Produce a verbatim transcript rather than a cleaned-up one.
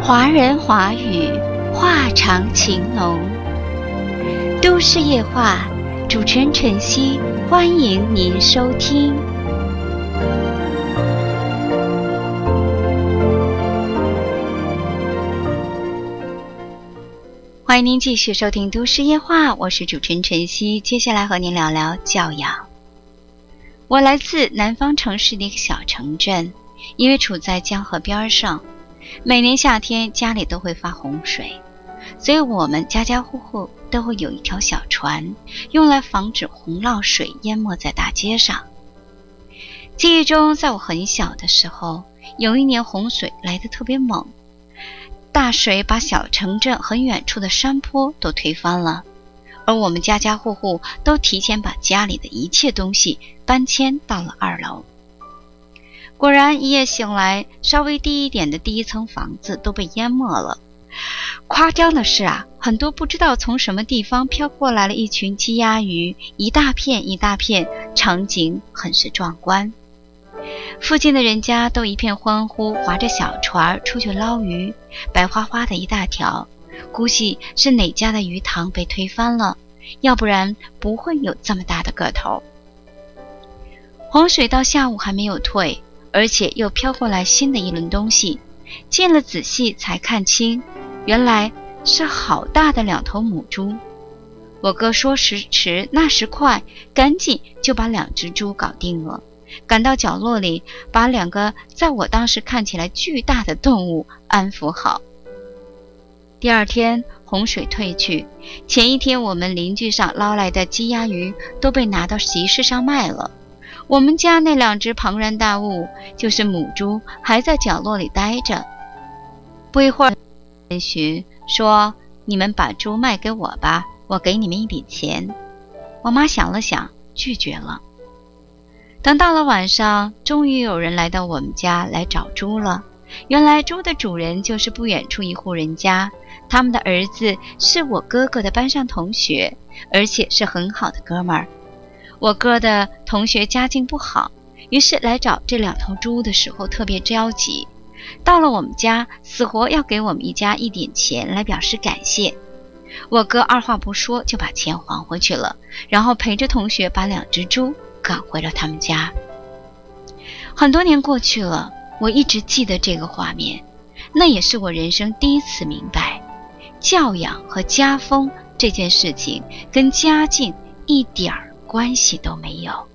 华人华语，话长情浓。都市夜话，主持人晨曦，欢迎您收听。欢迎您继续收听都市夜话，我是主持人晨曦，接下来和您聊聊教养。我来自南方城市的一个小城镇，因为处在江河边上，每年夏天家里都会发洪水，所以我们家家户户都会有一条小船，用来防止洪涝水淹没在大街上。记忆中，在我很小的时候，有一年洪水来得特别猛，大水把小城镇很远处的山坡都推翻了，而我们家家户户都提前把家里的一切东西搬迁到了二楼。果然一夜醒来，稍微低一点的第一层房子都被淹没了。夸张的是啊，很多不知道从什么地方飘过来了一群鸡鸭鱼，一大片一大片，场景很是壮观。附近的人家都一片欢呼，划着小船出去捞鱼，白花花的一大条，估计是哪家的鱼塘被推翻了，要不然不会有这么大的个头。洪水到下午还没有退，而且又飘过来新的一轮东西，近了仔细才看清，原来是好大的两头母猪。我哥说时迟那时快，赶紧就把两只猪搞定了，赶到角落里，把两个在我当时看起来巨大的动物安抚好。第二天洪水退去，前一天我们邻居上捞来的鸡鸭鱼都被拿到集市上卖了，我们家那两只庞然大物，就是母猪，还在角落里待着。不一会儿，人询说：“你们把猪卖给我吧，我给你们一笔钱。”我妈想了想，拒绝了。等到了晚上，终于有人来到我们家来找猪了。原来猪的主人就是不远处一户人家，他们的儿子是我哥哥的班上同学，而且是很好的哥们儿。我哥的同学家境不好，于是来找这两头猪的时候特别着急，到了我们家死活要给我们一家一点钱来表示感谢。我哥二话不说就把钱还回去了，然后陪着同学把两只猪赶回了他们家。很多年过去了，我一直记得这个画面，那也是我人生第一次明白，教养和家风这件事情跟家境一点儿关系都没有。